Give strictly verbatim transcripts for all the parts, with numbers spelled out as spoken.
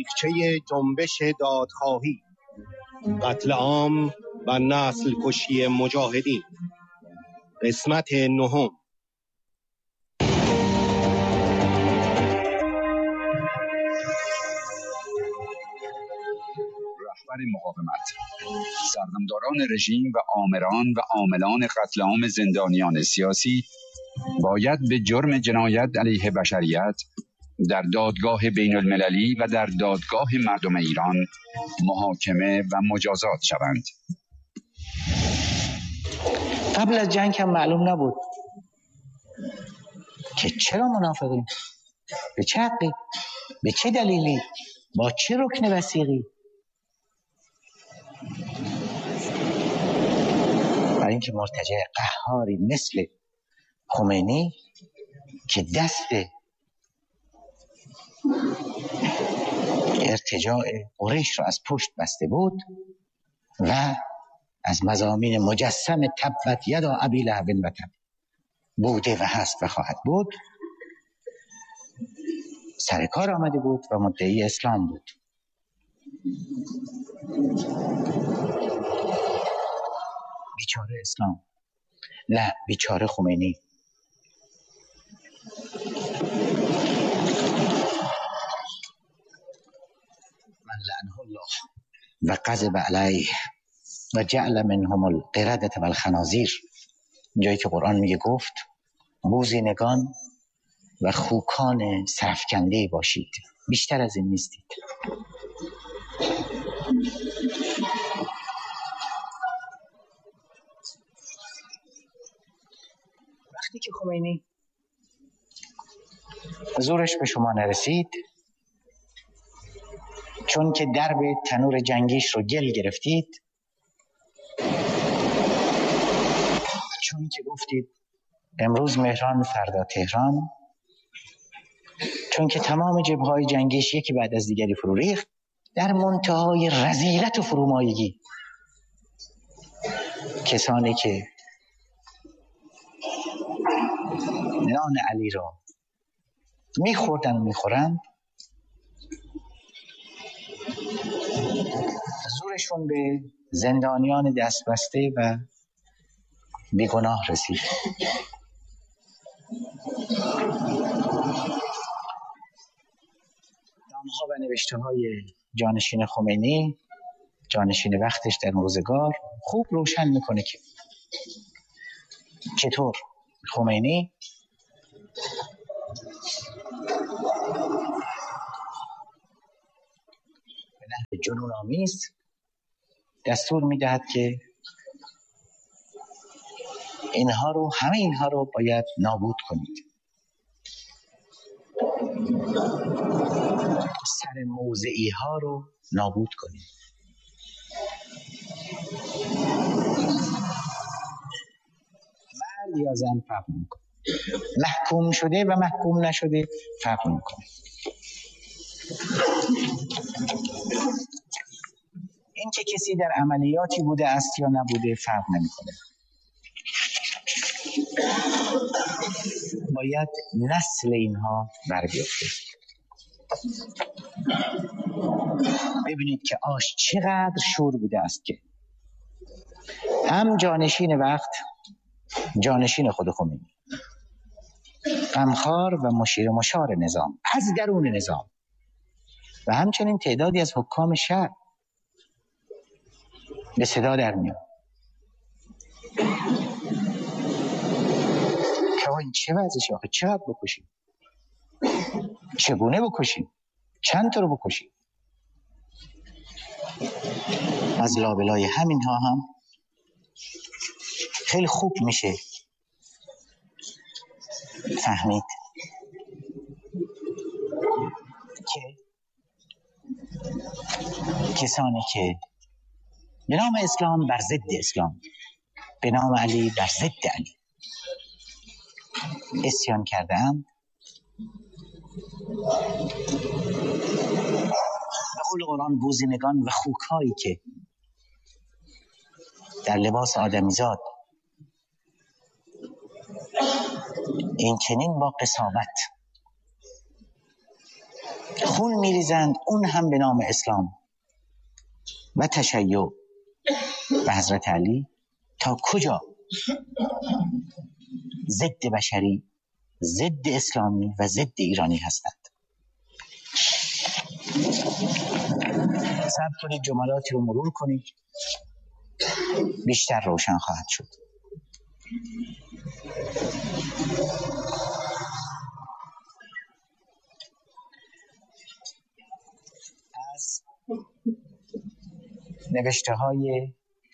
تاریخچه جنبش دادخواهی، قتل عام و نسل کشی مجاهدین، قسمت نهم. رهبر مقاومت، سردمداران رژیم و آمران و عاملان قتل عام زندانیان سیاسی باید به جرم جنایت علیه بشریت در دادگاه بین المللی و در دادگاه مردم ایران محاکمه و مجازات شوند. قبل از جنگ هم معلوم نبود که چرا منافقیم، به چه حقی، به چه دلیلی، با چه رکن وثیقی. برای اینکه مرتجع قهاری مثل خمینی که دست ارتجاع قریش را از پشت بسته بود و از مضامین مجسم تبت یدا ابی لهب و تب بوده و هست و خواهد بود سر کار آمده بود و مدعی اسلام بود. بیچاره اسلام، نه بیچاره خمینی. من لعنه الله و غضب علیه و جعل منهم القردة و الخنازیر. جایی که قرآن میگه گفت بوزینگان و خوکان سرفکنده باشید، بیشتر از این نیستید. وقتی که خمینی زورش به شما نرسید، چون که درب تنور جنگیش رو گل گرفتید، چون که گفتید امروز مهران فردا تهران، چون که تمام جبهه‌های جنگیش یکی بعد از دیگری فرو ریخت، در منتهای رذیلت و فرومایگی کسانی که نان علی را میخوردن و میخورند زورشون به زندانیان دستبسته و بیگناه رسید. نامه‌ها و نوشته های جانشین خمینی، جانشین وقتش در روزگار، خوب روشن میکنه که چطور خمینی به نحو جنون آمیز دستور میدهد که اینها رو، همه اینها رو باید نابود کنید. سر موضعی ها رو نابود کنید. مرد یا زن فرق میکنه، محکوم شده و محکوم نشده فرق میکنه. این که کسی در عملیاتی بوده است یا نبوده فرق نمیکنه. باید نسل اینها بر بیفته. ببینید که آش چقدر شور بوده است که هم جانشین وقت، جانشین خود خمینی، غمخوار و مشیر مشار نظام از درون نظام و همچنین تعدادی از حکام شهر به صدا در میاد که این چه وضعشه آخه، چقدر بکشیم، چگونه بکشیم، چند تا رو بکشیم. از لابلای همین ها هم خیلی خوب میشه فهمید که کسانی که به نام اسلام بر ضد اسلام، به نام علی بر ضد علی اسیان کرده‌اند، به قول قرآن بوزینگان و خوک‌هایی که در لباس آدمیزاد این چنین با قساوت خون میریزند، اون هم به نام اسلام و تشیع به حضرت علی. تا کجا؟ ضد بشری، ضد اسلامی و ضد ایرانی هستند. صبر کنید جملاتی رو مرور کنید، بیشتر روشن خواهد شد. از نوشته های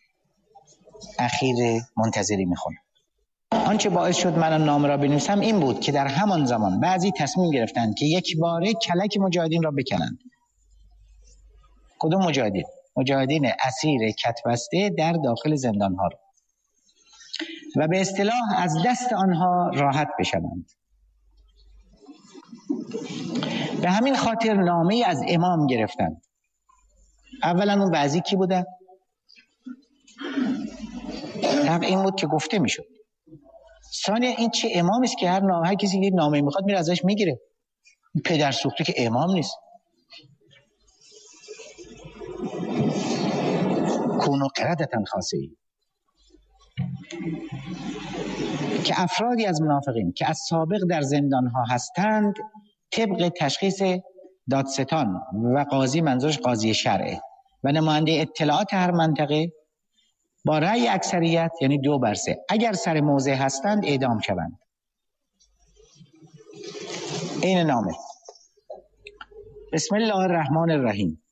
اخیر منتظری میخونم. آنچه باعث شد من نامه را بنویسم این بود که در همان زمان بعضی تصمیم گرفتند که یک باره کلک مجاهدین را بکنند. کدوم مجاهدین؟ مجاهدین اسیر کتبسته در داخل زندان ها را، و به اصطلاح از دست آنها راحت بشوند. به همین خاطر نامه از امام گرفتند. اولا اون بعضی کی بودن؟ حق این بود که گفته میشد. ثانیا این چه امامی است که هر نامه هر کسی یک نامه میخواد میره ازش میگیره؟ پدر سوخته که امام نیست. کونو قردتن خاصه‌ای که افرادی از منافقین که از سابق در زندان ها هستند طبق تشخیص دادستان و قاضی، منظورش قاضی شرعه، و نماینده اطلاعات هر منطقه با رأی اکثریت یعنی دو بر سه اگر سر موضع هستند اعدام شوند. این نامه. بسم الله الرحمن الرحیم.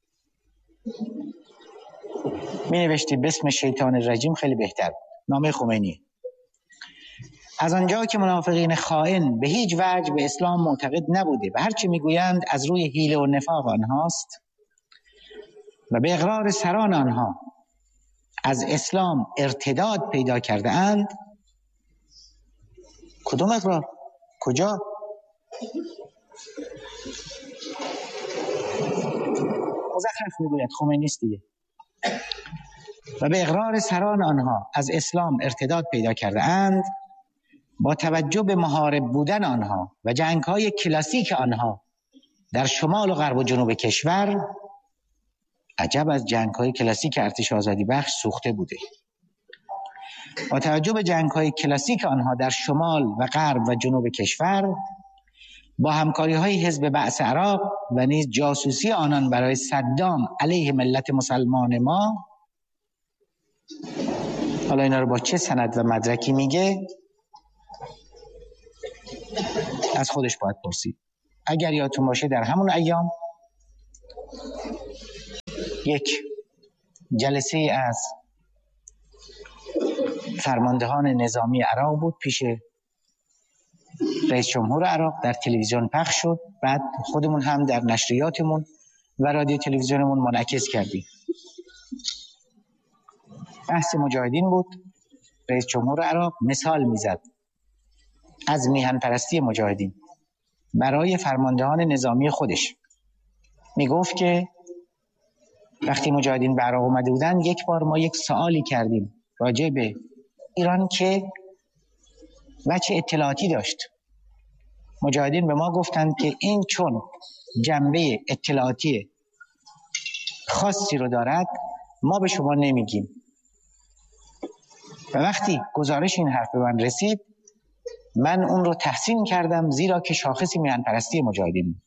می نوشتی بسم شیطان الرجیم خیلی بهتر. نامه خمینی. از آنجا که منافقین خائن به هیچ وجه به اسلام معتقد نبوده و هرچی میگویند از روی حیله و نفاق آنهاست و به اقرار سران آنها از اسلام ارتداد پیدا کرده اند. کدوم اقرار؟ کجا؟ مزخرف میگوید، خمینی است دیگه. و به اقرار سران آنها از اسلام ارتداد پیدا کرده اند، با توجه به محارب بودن آنها و جنگ‌های کلاسیک آنها در شمال و غرب و جنوب کشور، عجب از جنگ‌های کلاسیک ارتش آزادی بخش سوخته بوده. با توجه به جنگ‌های کلاسیک آنها در شمال و غرب و جنوب کشور، با همکاری‌های حزب بعث عراق و نیز جاسوسی آنان برای صدام علیه ملت مسلمان ما. حالا اینا رو با چه سند و مدرکی میگه؟ از خودش باید پرسید. اگر یادتون باشه در همون ایام یک جلسه از فرماندهان نظامی عراق بود پیش رئیس جمهور عراق، در تلویزیون پخش شد. بعد خودمون هم در نشریاتمون و رادیو تلویزیونمون منعکس کردیم. بحث مجاهدین بود. رئیس جمهور عراق مثال میزد از میهن پرستی مجاهدین برای فرماندهان نظامی خودش. میگفت که وقتی مجاهدین به عراق اومده بودن، یک بار ما یک سوالی کردیم راجع به ایران که وجه اطلاعاتی داشت. مجاهدین به ما گفتند که این چون جنبه اطلاعاتی خاصی رو دارد ما به شما نمیگیم. و وقتی گزارش این حرف به من رسید، من اون رو تحسین کردم، زیرا که شاخصی میهن پرستی مجاهدین.